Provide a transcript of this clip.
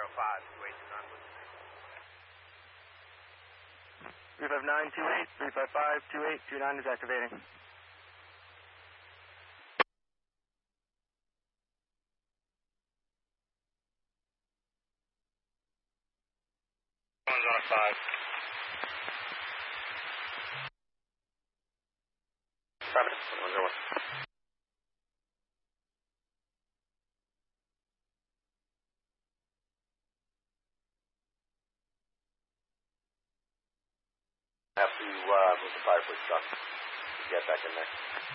35928, 3552829 is activating. One's on 5. 5 minutes. 101. Have to move the fire, please, Chuck. Get back in there.